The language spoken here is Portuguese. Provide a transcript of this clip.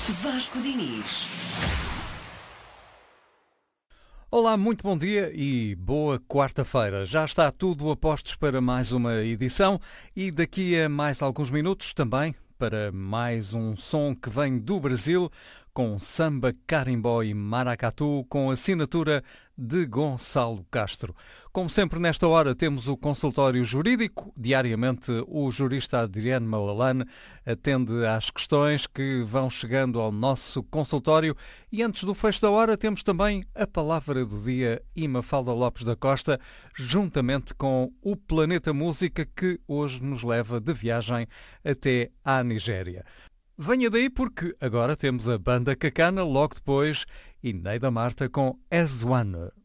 Vasco Diniz. Olá, muito bom dia e boa quarta-feira. Já está tudo a postos para mais uma edição e daqui a mais alguns minutos também para mais um som que vem do Brasil com samba, carimbó e maracatu com assinatura de Gonçalo Castro. Como sempre nesta hora temos o consultório jurídico. Diariamente o jurista Adriano Malalane atende às questões que vão chegando ao nosso consultório e antes do fecho da hora temos também a palavra do dia e Mafalda Lopes da Costa juntamente com o Planeta Música que hoje nos leva de viagem até à Nigéria. Venha daí porque agora temos a Banda Cacana, logo depois Ineida Marta com As One.